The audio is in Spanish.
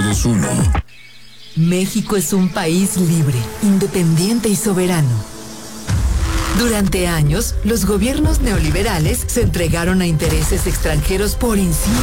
todos uno. México es un país libre, independiente y soberano. Durante años, los gobiernos neoliberales se entregaron a intereses extranjeros por encima